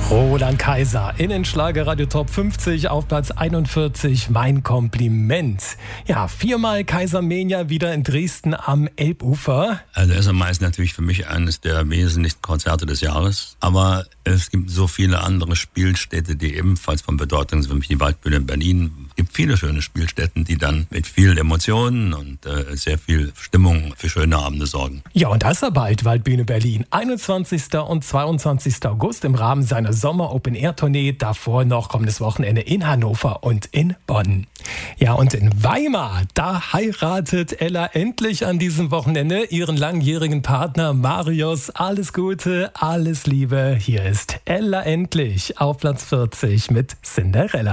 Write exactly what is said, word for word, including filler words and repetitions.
Roland Kaiser in den Schlagerradio Top fünfzig auf Platz einundvierzig. Mein Kompliment. Ja, viermal Kaisermania wieder in Dresden am Elbufer. Also erstmal ist natürlich für mich eines der wesentlichsten Konzerte des Jahres. Aber es gibt so viele andere Spielstätte, die ebenfalls von Bedeutung sind. Für mich die Waldbühne in Berlin. Es gibt viele schöne Spielstätten, die dann mit vielen Emotionen und äh, sehr viel Stimmung für schöne Abende sorgen. Ja, und das ist ja bald Waldbühne Berlin. einundzwanzigsten und zweiundzwanzigsten August im Rahmen seiner Sommer-Open-Air-Tournee. Davor noch kommendes Wochenende in Hannover und in Bonn. Ja, und in Weimar, da heiratet Ella endlich an diesem Wochenende ihren langjährigen Partner Marius. Alles Gute, alles Liebe. Hier ist Ella endlich auf Platz vierzig mit Cinderella.